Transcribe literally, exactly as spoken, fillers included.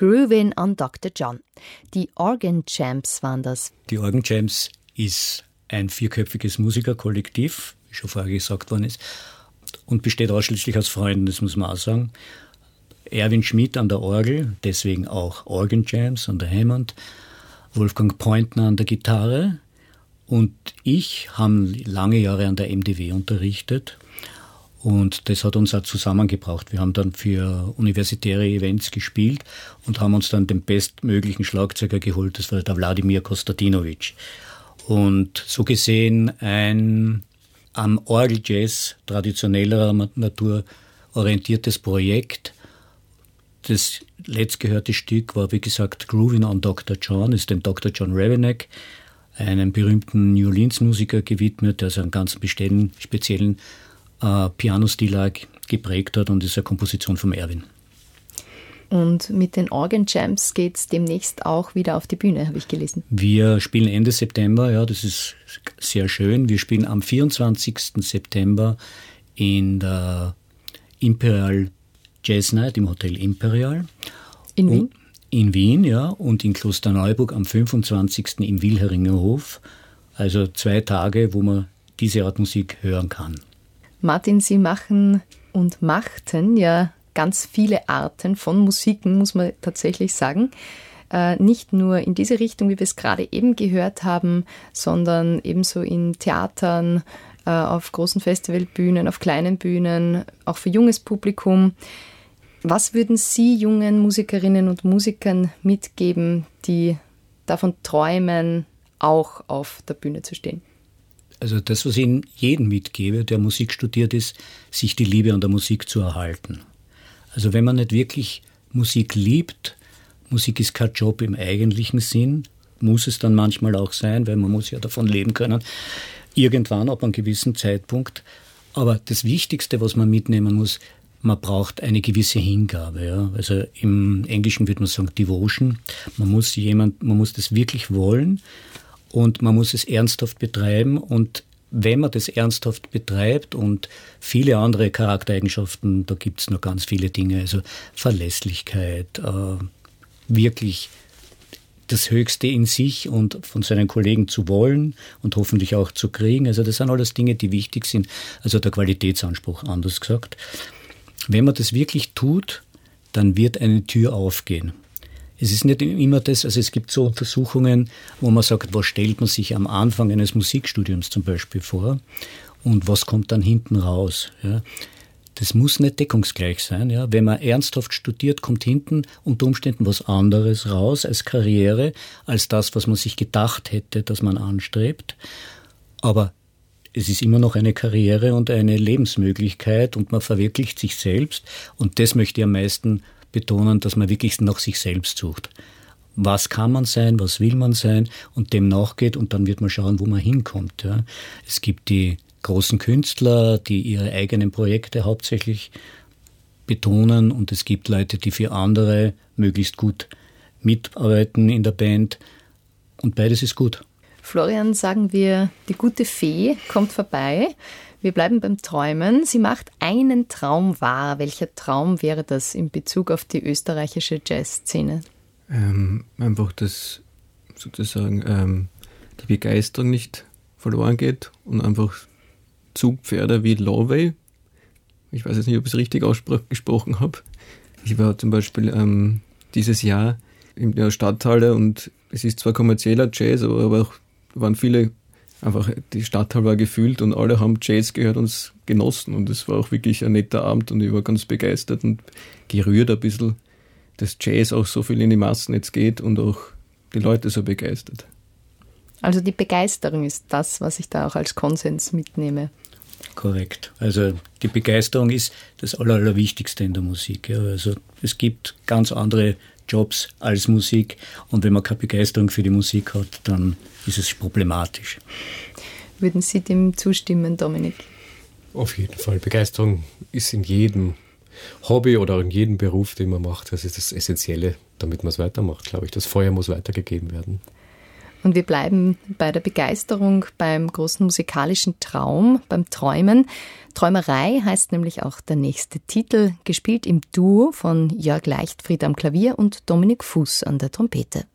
Groovin' on Doktor John. Die Organ Champs waren das. Die Organ Champs ist ein vierköpfiges Musikerkollektiv, wie schon vorher gesagt worden ist, und besteht ausschließlich aus Freunden, das muss man auch sagen. Erwin Schmidt an der Orgel, deswegen auch Organ Champs an der Hammond, Wolfgang Pointner an der Gitarre und ich haben lange Jahre an der M D W unterrichtet. Und das hat uns auch zusammengebracht. Wir haben dann für universitäre Events gespielt und haben uns dann den bestmöglichen Schlagzeuger geholt. Das war der Wladimir Kostadinovic. Und so gesehen ein am Orgeljazz traditionellerer Natur orientiertes Projekt. Das letztgehörte Stück war, wie gesagt, Groovin' on Doktor John, ist dem Doktor John Revenack, einem berühmten New Orleans-Musiker gewidmet, der so einen ganz speziellen Uh, Pianostil geprägt hat und ist eine Komposition von Erwin. Und mit den Organ Champs geht es demnächst auch wieder auf die Bühne, habe ich gelesen. Wir spielen Ende September, ja, das ist sehr schön. Wir spielen am vierundzwanzigsten September in der Imperial Jazz Night im Hotel Imperial. In Wien? Und in Wien, ja, und in Klosterneuburg am fünfundzwanzigsten im Wilheringer Hof. Also zwei Tage, wo man diese Art Musik hören kann. Martin, Sie machen und machten ja ganz viele Arten von Musiken, muss man tatsächlich sagen. Äh, nicht nur in diese Richtung, wie wir es gerade eben gehört haben, sondern ebenso in Theatern, äh, auf großen Festivalbühnen, auf kleinen Bühnen, auch für junges Publikum. Was würden Sie jungen Musikerinnen und Musikern mitgeben, die davon träumen, auch auf der Bühne zu stehen? Also das, was ich jedem mitgebe, der Musik studiert ist, sich die Liebe an der Musik zu erhalten. Also wenn man nicht wirklich Musik liebt, Musik ist kein Job im eigentlichen Sinn, muss es dann manchmal auch sein, weil man muss ja davon leben können, irgendwann ab einem gewissen Zeitpunkt. Aber das Wichtigste, was man mitnehmen muss, man braucht eine gewisse Hingabe. Ja? Also im Englischen würde man sagen Devotion. Man muss jemand, man muss das wirklich wollen. Und man muss es ernsthaft betreiben und wenn man das ernsthaft betreibt und viele andere Charaktereigenschaften, da gibt es noch ganz viele Dinge, also Verlässlichkeit, äh, wirklich das Höchste in sich und von seinen Kollegen zu wollen und hoffentlich auch zu kriegen, also das sind alles Dinge, die wichtig sind, also der Qualitätsanspruch, anders gesagt. Wenn man das wirklich tut, dann wird eine Tür aufgehen. Es ist nicht immer das, also es gibt so Untersuchungen, wo man sagt, was stellt man sich am Anfang eines Musikstudiums zum Beispiel vor und was kommt dann hinten raus. Ja. Das muss nicht deckungsgleich sein. Ja. Wenn man ernsthaft studiert, kommt hinten unter Umständen was anderes raus als Karriere, als das, was man sich gedacht hätte, dass man anstrebt. Aber es ist immer noch eine Karriere und eine Lebensmöglichkeit und man verwirklicht sich selbst und das möchte ich am meisten betonen, dass man wirklich nach sich selbst sucht. Was kann man sein, was will man sein und dem nachgeht und dann wird man schauen, wo man hinkommt. Ja. Es gibt die großen Künstler, die ihre eigenen Projekte hauptsächlich betonen und es gibt Leute, die für andere möglichst gut mitarbeiten in der Band und beides ist gut. Florian, sagen wir, die gute Fee kommt vorbei. Wir bleiben beim Träumen. Sie macht einen Traum wahr. Welcher Traum wäre das in Bezug auf die österreichische Jazzszene? Ähm, einfach, dass sozusagen ähm, die Begeisterung nicht verloren geht und einfach Zugpferde wie Lowey, ich weiß jetzt nicht, ob ich es richtig ausgesprochen habe. Ich war zum Beispiel ähm, dieses Jahr in der Stadthalle und es ist zwar kommerzieller Jazz, aber auch waren viele einfach, die Stadthalle war gefüllt und alle haben Jazz gehört und es genossen und es war auch wirklich ein netter Abend und ich war ganz begeistert und gerührt ein bisschen, dass Jazz auch so viel in die Massen jetzt geht und auch die Leute so begeistert. Also die Begeisterung ist das, was ich da auch als Konsens mitnehme. Korrekt. Also die Begeisterung ist das Aller, Allerwichtigste in der Musik. Ja. Also es gibt ganz andere Jobs als Musik und wenn man keine Begeisterung für die Musik hat, dann ist es problematisch. Würden Sie dem zustimmen, Dominik? Auf jeden Fall. Begeisterung ist in jedem Hobby oder in jedem Beruf, den man macht, das ist das Essentielle, damit man es weitermacht, glaube ich. Das Feuer muss weitergegeben werden. Und wir bleiben bei der Begeisterung, beim großen musikalischen Traum, beim Träumen. Träumerei heißt nämlich auch der nächste Titel, gespielt im Duo von Jörg Leichtfried am Klavier und Dominik Fuß an der Trompete.